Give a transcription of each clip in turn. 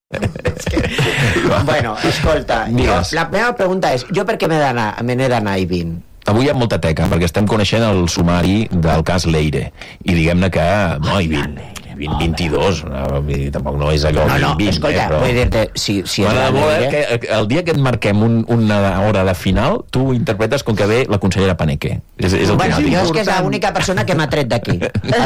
Bueno, escolta, la meva pregunta és, jo per què me n'he d'anar a Eivin? Avui hi ha molta teca, perquè estem coneixent el sumari del cas Leire, i diguem-ne que no, Eivin 22, tampoc no és allò 20, escolta, però... vull dir-te, si el dia que et marquem una hora de final, tu ho interpretes com que ve la consellera Paneque. Bueno, jo és que és l'única persona que m'ha tret d'aquí.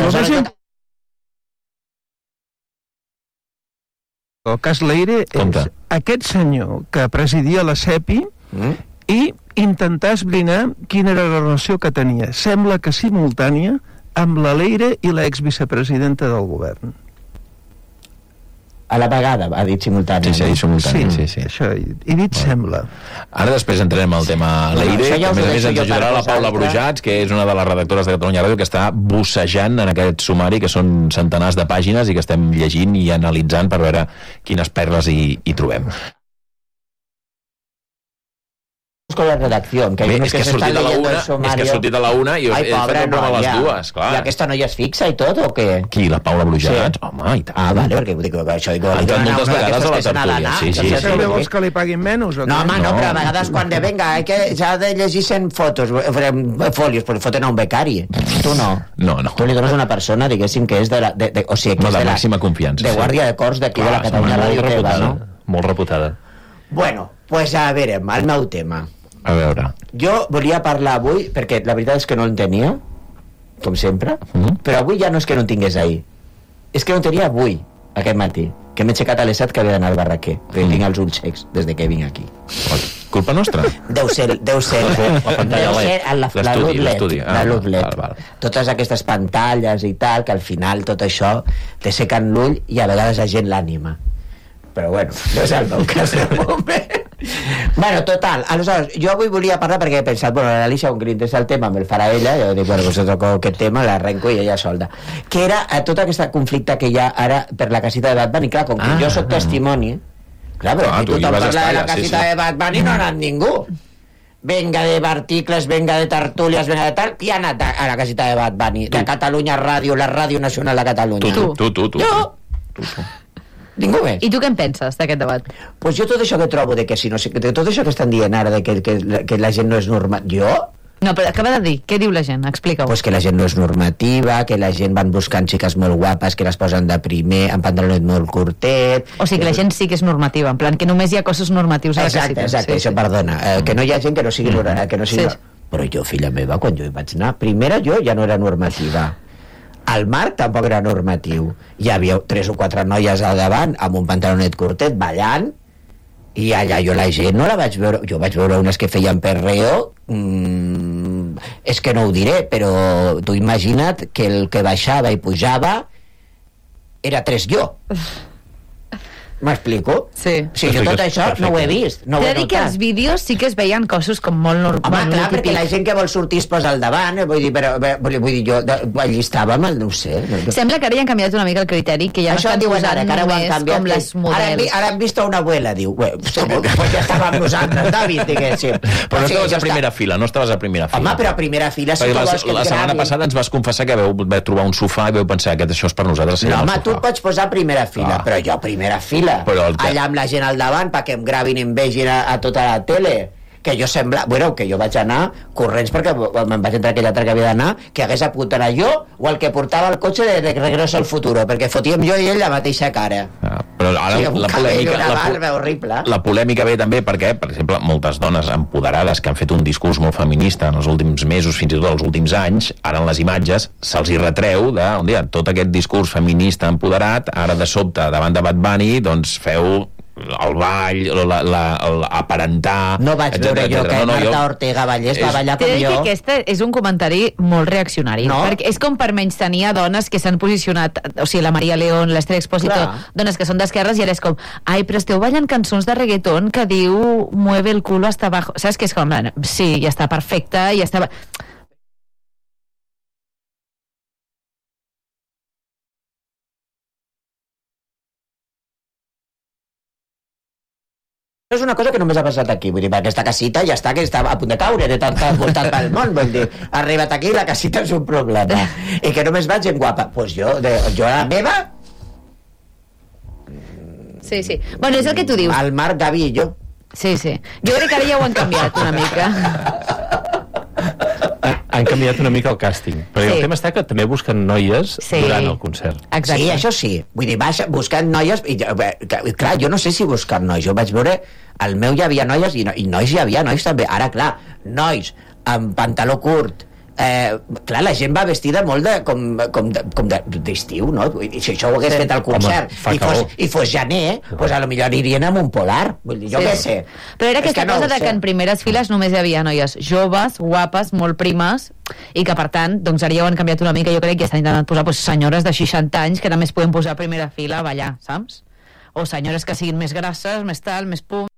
El cas Leire és aquest senyor que presidia la CEPI i intentar esbrinar quina era la relació que tenia. Sembla que simultània amb la Leire i l'exvicepresidenta del govern. A la vegada, ha dit simultània. Sí, simultània. Sí. Això, he dit sembla. Ara després entrarem al tema Leire, que a més ens ajudarà la Paula Brujats, que és una de les redactores de Catalunya Ràdio, que està bussejant en aquest sumari, que són centenars de pàgines i que estem llegint i analitzant per veure quines perles hi trobem. Con la redacció, que és que ha sortit a la una i he fet un programa a les dues, clar. I aquesta noia es fixa i tot, o què? Qui, la Paula Brujats? Sí. Home, i tant. Vale, perquè dic que això... Ha entrat moltes vegades a la tertúlia. Sí. També vols que li paguin menys? No, home, no, però a vegades quan de venga s'ha de llegir 100 fotos, folios, però foten a un becari. Tu no. No. Tu li dones una persona, diguéssim, que és de la... O sigui, que és de màxima confiança. De guàrdia de cors d'aquí de la Catalunya Ràdio teva, no? Molt reputada. Bueno, pues a veure, el meu tema. A veure. Jo volia parlar avui, perquè la veritat és que no en tenia, com sempre, però avui ja no és que no en tingués ahir. És que no en tenia avui, aquest matí, que m'he aixecat a les 7 que havia d'anar al Barraquer, perquè tinc els ulls secs des de que vinc aquí. Culpa nostra? Deu ser la luz LED. Totes aquestes pantalles i tal, que al final tot això te sequen l'ull i a vegades la gent l'ànima. Però bueno, no és el meu cas de moment. Bueno, total, aleshores, jo avui volia parlar perquè he pensat, bueno, l'Alicia un que interessa el tema me'l farà ella, jo dic, bueno, pues toco aquest tema, l'arrenco i ella solta, que era tot aquest conflicte que hi ha ara per la casita de Bad Bunny. Clar, com que jo soc testimoni, clar, però aquí tothom parla de la casita de Bad Bunny, no ha anat ningú. Venga de articles, venga de tertúlies, venga de tal, qui ha anat a la casita de Bad Bunny? De Catalunya Ràdio, la Ràdio Nacional de Catalunya. Tu. Jo. Ningú més. I tu què en penses d'aquest debat? Pues jo tot això que trobo de que si no sé, de tot això que estan dient ara de que la gent no és normativa, No, però acaba de dir, què diu la gent? Explica-ho. Pues que la gent no és normativa, que la gent van buscant xiques molt guapes que les posen de primer, amb pantalonet molt curtet... O sigui que la gent sí que és normativa, en plan que només hi ha cossos normatius a la casita. Exacte, això, perdona. Que no hi ha gent que no sigui normativa. Però jo, filla meva, quan jo hi vaig anar, primera jo ja no era normativa. El Marc tampoc era normatiu. Hi havia 3 o 4 noies al davant amb un pantalonet curtet ballant i allà jo la gent no la vaig veure. Jo vaig veure unes que feien perreo, és que no ho diré, però tu imagina't que el que baixava i pujava era 3 jo. M'explico? Sí. Sí, jo tot això no ho he vist, no ho he notat. T'he de dir que als vídeos sí que es veien cossos com molt normals. Home, clar, perquè la gent que vol sortir es posa al davant, vull dir jo allí estàvem, no ho sé. Sembla que ara ja han canviat una mica el criteri, que ja no estan posant només com les models. Ara han vist una abuela, diu, pues ja estàvem nosaltres, David, diguéssim. Però no estaves a primera fila, no estaves a primera fila. Home, però a primera fila sí que vols que et gravin. La setmana passada ens vas confessar que vau trobar un sofà i vau pensar que això és per nosaltres. No, home, tu et pots posar a primera fila, però jo a primera fila. Allà amb la gent al davant perquè em gravin i em vegin a tota la tele, que jo sembla, bueno, que jo vaig anar corrents perquè me'n vaig entrar aquell altre que havia d'anar, que hagués pogut anar jo o el que portava el cotxe de Regreso al Futuro, perquè fotíem jo i ell la mateixa cara. Però ara la polèmica ve també perquè, per exemple, moltes dones empoderades que han fet un discurs molt feminista en els últims mesos, fins i tot els últims anys, ara en les imatges se'ls hi retreu tot aquest discurs feminista empoderat, ara de sobte davant de Bad Bunny, doncs feu el ball, l'aparentar... No vaig veure jo que Marta Ortega Vallès va ballar com jo. T'he de dir que aquest és un comentari molt reaccionari, perquè és com per menystenir a dones que s'han posicionat, o sigui, la Maria León, l'Ester Expósito, dones que són d'esquerres, i ara és com, ai, però esteu ballant cançons de reggaeton que diu mueve el culo hasta abajo, saps? Que és com, sí, ja està perfecte, ja està... És una cosa que només ha passat aquí, vull dir, aquesta casita ja està, que està a punt de caure de tant voltat pel món, vull dir, ha arribat aquí i la casita és un problema, i que només vaig en guapa. Pues jo a la meva Sí, sí. Bueno, és el que tu dius. El Marc Gavillo. Sí, sí. Jo crec que ara ja ho han canviat una mica. Han canviat una mica el càsting, però el tema està que també busquen noies durant el concert. Exacte. Sí, això sí. Vull dir, buscant noies... Clar, jo no sé si buscant noies. Jo vaig veure... Al meu hi havia noies i nois hi havia nois també. Ara, clar, nois amb pantaló curt... clar, la gent va vestida molt d'estiu, no? Si això ho hagués fet al concert i fos gener, doncs potser anirien amb un polar, vull dir, jo què sé. Però era aquesta cosa que en primeres files només hi havia noies joves, guapes, molt primes, i que per tant, doncs ara ja ho han canviat una mica. Jo crec que estan intentant posar senyores de 60 anys que només poden posar a primera fila a ballar, saps? O senyores que siguin més grasses, més tal, més pum.